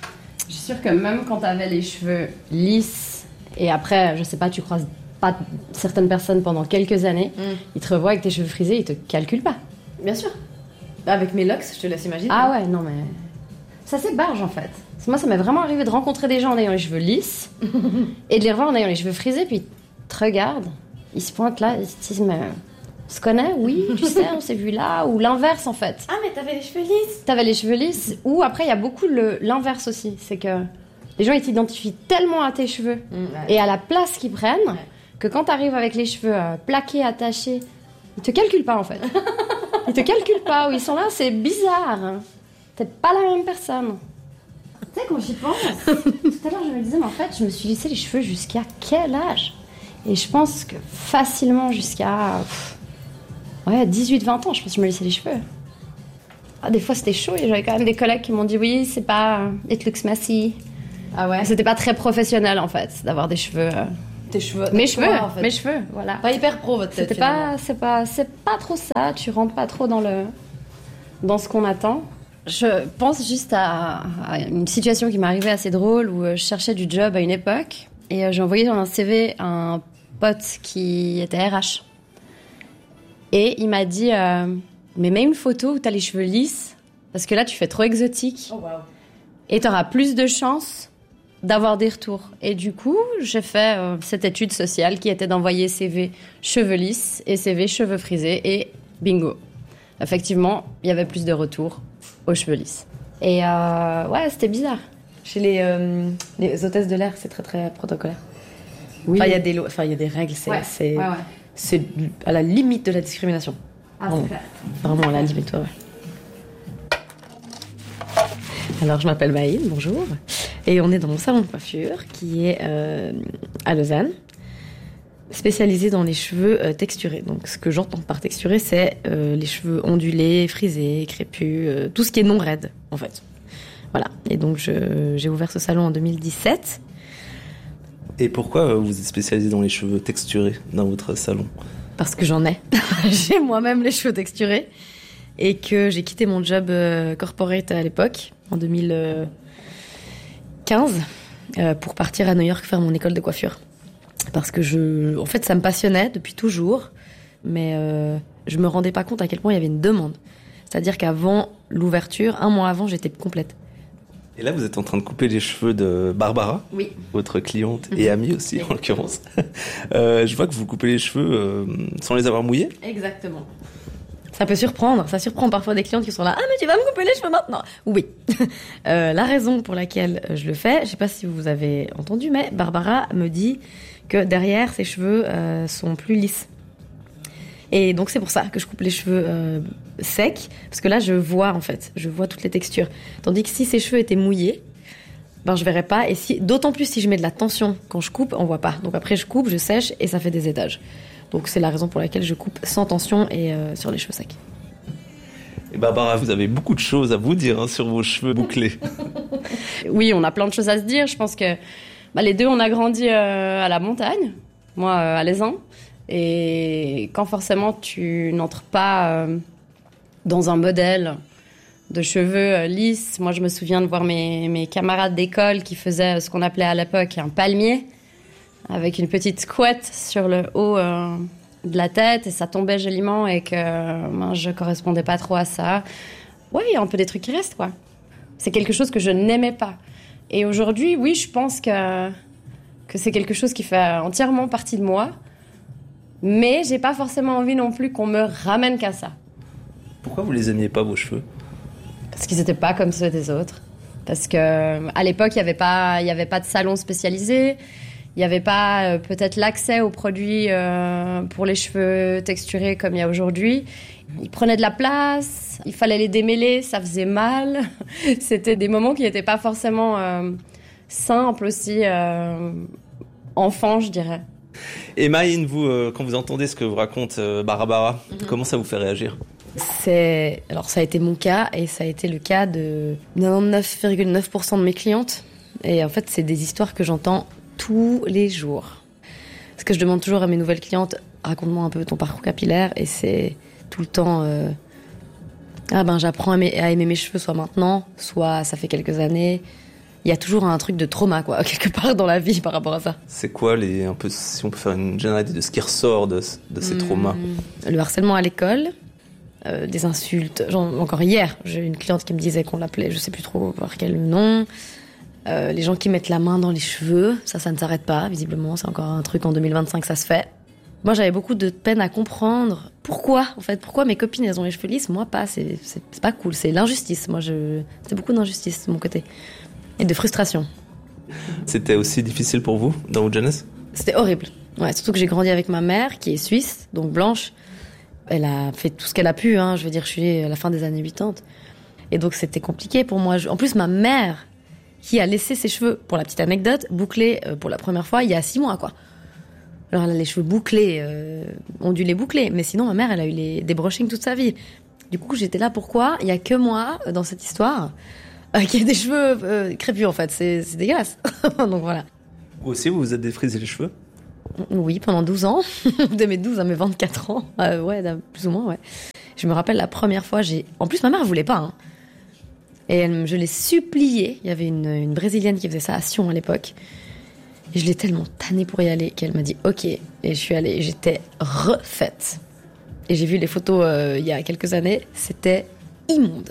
Je suis sûre que même quand t'avais les cheveux lisses, et après, je sais pas, tu croises pas certaines personnes pendant quelques années, mm. ils te revoient avec tes cheveux frisés, ils te calculent pas. Bien sûr. Avec mes locks, je te laisse imaginer. Ah ouais, non mais... Ça s'ébarge en fait. Moi, ça m'est vraiment arrivé de rencontrer des gens en ayant les cheveux lisses et de les revoir en ayant les cheveux frisés, puis ils te regardent, ils se pointent là, ils se disent, mais... On se connaît, oui, tu sais, on s'est vu là, ou l'inverse en fait. Ah, mais t'avais les cheveux lisses. T'avais les cheveux lisses, ou après il y a beaucoup le, l'inverse aussi, c'est que les gens ils t'identifient tellement à tes cheveux mmh, ouais. et à la place qu'ils prennent ouais. que quand t'arrives avec les cheveux euh, plaqués, attachés, ils te calculent pas en fait. Ils te calculent pas, ou ils sont là, c'est bizarre. T'es pas la même personne. Tu sais, quand j'y pense, tout à l'heure je me disais, mais en fait, je me suis lissé les cheveux jusqu'à quel âge ? Et je pense que facilement jusqu'à... Pff, Ouais, dix-huit vingt ans, je pense que je me laissais les cheveux. Ah, des fois, c'était chaud et j'avais quand même des collègues qui m'ont dit oui, c'est pas... It looks messy. Ah ouais. C'était pas très professionnel, en fait, d'avoir des cheveux... Euh... Tes cheveux. Mes cheveux, toi, en fait. mes cheveux, voilà. Pas hyper pro, votre tête, C'était pas, c'est pas, c'est pas trop ça, tu rentres pas trop dans le... dans ce qu'on attend. Je pense juste à, à une situation qui m'est arrivée assez drôle où je cherchais du job à une époque et j'ai envoyé dans un C V à un pote qui était R H. Et il m'a dit, euh, mais mets une photo où t'as les cheveux lisses, parce que là, tu fais trop exotique. Oh, wow. Et t'auras plus de chances d'avoir des retours. Et du coup, j'ai fait euh, cette étude sociale qui était d'envoyer C V cheveux lisses et C V cheveux frisés. Et bingo. Effectivement, il y avait plus de retours aux cheveux lisses. Et euh, ouais, c'était bizarre. Chez les, euh, les hôtesses de l'air, c'est très, très protocolaire. Oui. Enfin, il y a des, lo- enfin, il y a des règles, c'est... Ouais. c'est... Ouais, ouais. C'est à la limite de la discrimination. Ah, vraiment. c'est clair. Vraiment à la limite, ouais. Alors, je m'appelle Maïd, bonjour. Et on est dans mon salon de coiffure qui est euh, à Lausanne, spécialisé dans les cheveux euh, texturés. Donc, ce que j'entends par texturé, c'est euh, les cheveux ondulés, frisés, crépus, euh, tout ce qui est non raide, en fait. Voilà. Et donc, je, j'ai ouvert ce salon en deux mille dix-sept. Et pourquoi vous êtes spécialisé dans les cheveux texturés dans votre salon ? Parce que j'en ai. J'ai moi-même les cheveux texturés. Et que j'ai quitté mon job euh, corporate à l'époque, en deux mille quinze, euh, pour partir à New York faire mon école de coiffure. Parce que, je, en fait, ça me passionnait depuis toujours. Mais euh, je me rendais pas compte à quel point il y avait une demande. C'est-à-dire qu'avant l'ouverture, un mois avant, j'étais complète. Et là, vous êtes en train de couper les cheveux de Barbara, oui. votre cliente et amie aussi, oui. en l'occurrence. Euh, je vois que vous coupez les cheveux euh, sans les avoir mouillés. Exactement. Ça peut surprendre, ça surprend parfois des clientes qui sont là « Ah, mais tu vas me couper les cheveux maintenant !» Oui. euh, la raison pour laquelle je le fais, je sais pas si vous avez entendu, mais Barbara me dit que derrière, ses cheveux euh, sont plus lisses. Et donc, c'est pour ça que je coupe les cheveux euh, secs, parce que là, je vois, en fait, je vois toutes les textures. Tandis que si ses cheveux étaient mouillés, ben, je verrais pas. Et si, d'autant plus si je mets de la tension quand je coupe, on voit pas. Donc après, je coupe, je sèche, et ça fait des étages. Donc, c'est la raison pour laquelle je coupe sans tension et euh, sur les cheveux secs. Et Barbara, vous avez beaucoup de choses à vous dire hein, sur vos cheveux bouclés. Oui, on a plein de choses à se dire. Je pense que bah, les deux, on a grandi euh, à la montagne. Moi, euh, à l'Aisin. Et quand forcément tu n'entres pas euh, dans un modèle de cheveux euh, lisses, moi je me souviens de voir mes, mes camarades d'école qui faisaient ce qu'on appelait à l'époque un palmier, avec une petite couette sur le haut euh, de la tête et ça tombait joliment et que euh, ben, je correspondais pas trop à ça. Ouais, il y a un peu des trucs qui restent, quoi. C'est quelque chose que je n'aimais pas. Et aujourd'hui, oui, je pense que, que c'est quelque chose qui fait entièrement partie de moi. Mais j'ai pas forcément envie non plus qu'on me ramène qu'à ça. Pourquoi vous les aimiez pas, vos cheveux ? Parce qu'ils étaient pas comme ceux des autres. Parce que à l'époque, il y avait pas, il y avait pas de salon spécialisé. Il y avait pas euh, peut-être l'accès aux produits euh, pour les cheveux texturés comme il y a aujourd'hui. Ils prenaient de la place. Il fallait les démêler, ça faisait mal. C'était des moments qui n'étaient pas forcément euh, simples aussi, euh, enfants, je dirais. Et Maïn, vous, euh, quand vous entendez ce que vous raconte euh, Barbara, mm-hmm. comment ça vous fait réagir ? C'est... Alors, ça a été mon cas, et ça a été le cas de quatre-vingt-dix-neuf virgule neuf pour cent de mes clientes. Et en fait, c'est des histoires que j'entends tous les jours. Parce que je demande toujours à mes nouvelles clientes, raconte-moi un peu ton parcours capillaire, et c'est tout le temps... Euh... Ah ben, j'apprends à, à aimer mes cheveux, soit maintenant, soit ça fait quelques années... il y a toujours un truc de trauma, quoi, quelque part dans la vie par rapport à ça. C'est quoi les, un peu, si on peut faire une généralité de ce qui ressort de, de ces mmh, traumas? Le harcèlement à l'école, euh, des insultes. Genre, encore hier, j'ai une cliente qui me disait qu'on l'appelait, je sais plus trop par quel nom. Euh, les gens qui mettent la main dans les cheveux, ça, ça ne s'arrête pas, visiblement. C'est encore un truc en deux mille vingt-cinq, ça se fait. Moi, j'avais beaucoup de peine à comprendre pourquoi, en fait, pourquoi mes copines, elles ont les cheveux lisses, moi pas. C'est, c'est, c'est pas cool, c'est l'injustice. Moi, je, c'est beaucoup d'injustice de mon côté. Et de frustration. C'était aussi difficile pour vous, dans votre jeunesse? C'était horrible. Ouais, surtout que j'ai grandi avec ma mère, qui est suisse, donc blanche. Elle a fait tout ce qu'elle a pu, hein. Je veux dire, je suis à la fin des années quatre-vingt-dix. Et donc, c'était compliqué pour moi. En plus, ma mère, qui a laissé ses cheveux, pour la petite anecdote, bouclés pour la première fois il y a six mois, quoi. Alors, elle a les cheveux bouclés, euh, ondulés bouclés. Mais sinon, ma mère, elle a eu les, des brushings toute sa vie. Du coup, j'étais là, pourquoi? Il y a que moi, dans cette histoire, euh, qui a des cheveux euh, crépus, en fait. C'est, c'est dégueulasse. Donc, voilà. Vous aussi, vous vous êtes défrisé les cheveux? Oui, pendant douze ans. De mes douze à mes vingt-quatre ans. Euh, ouais, plus ou moins, ouais. Je me rappelle la première fois, j'ai... En plus, ma mère, elle voulait pas, hein. Et elle, je l'ai suppliée. Il y avait une, une Brésilienne qui faisait ça à Sion à l'époque. Et je l'ai tellement tannée pour y aller qu'elle m'a dit OK. Et je suis allée et j'étais refaite. Et j'ai vu les photos euh, il y a quelques années. C'était immonde.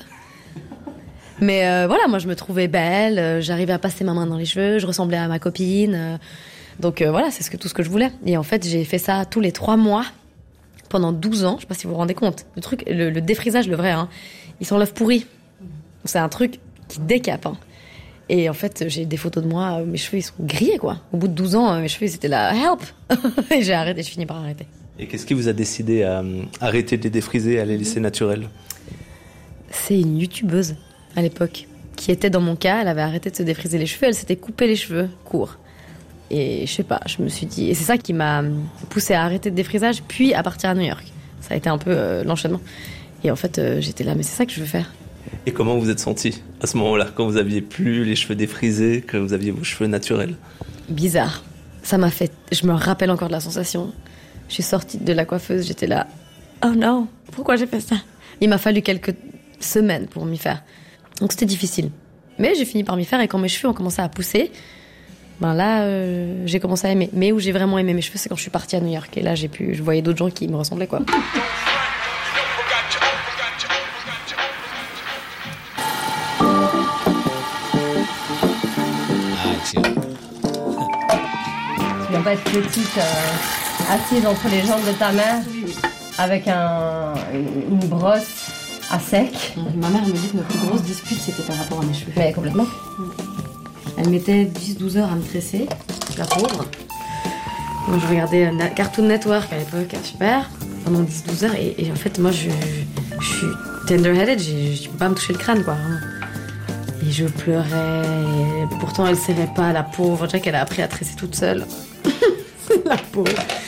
Mais euh, voilà, moi je me trouvais belle. Euh, j'arrivais à passer ma main dans les cheveux. Je ressemblais à ma copine. Euh, donc euh, voilà, c'est ce que, tout ce que je voulais. Et en fait, j'ai fait ça tous les trois mois pendant douze ans. Je sais pas si vous vous rendez compte. Le truc, le, le défrisage, le vrai, hein, il s'enlève pourri. C'est un truc qui décape, hein. Et en fait, j'ai des photos de moi, mes cheveux, ils sont grillés, quoi. Au bout de douze ans, mes cheveux, ils étaient là, help! Et j'ai arrêté, je finis par arrêter. Et qu'est-ce qui vous a décidé à arrêter de les défriser, à les laisser naturels? C'est une youtubeuse, à l'époque, qui était dans mon cas, elle avait arrêté de se défriser les cheveux, elle s'était coupé les cheveux courts. Et je sais pas, je me suis dit... Et c'est ça qui m'a poussée à arrêter le défrisage, puis à partir à New York. Ça a été un peu euh, l'enchaînement. Et en fait, euh, j'étais là, mais c'est ça que je veux faire. Et comment vous êtes sentie à ce moment-là, quand vous aviez plus les cheveux défrisés, que vous aviez vos cheveux naturels? Bizarre. Ça m'a fait... Je me rappelle encore de la sensation. Je suis sortie de la coiffeuse, j'étais là... Oh non, pourquoi j'ai fait ça? Il m'a fallu quelques semaines pour m'y faire. Donc c'était difficile. Mais j'ai fini par m'y faire et quand mes cheveux ont commencé à pousser, ben là, euh, j'ai commencé à aimer. Mais où j'ai vraiment aimé mes cheveux, c'est quand je suis partie à New York. Et là, j'ai pu... je voyais d'autres gens qui me ressemblaient, quoi. Tu dois pas être petite, euh, assise entre les jambes de ta mère, avec un, une brosse à sec. Ma mère me dit que notre plus grosse dispute, c'était par rapport à mes cheveux. Mais complètement. Elle mettait dix douze heures à me tresser, la pauvre. Moi, je regardais Cartoon Network à l'époque, super, pendant dix douze heures. Et, et en fait, moi, je, je, je suis tender-headed, je, je peux pas me toucher le crâne, quoi, vraiment. Et je pleurais, et pourtant elle serrait pas, la pauvre. Jack, elle a appris à tresser toute seule. La pauvre.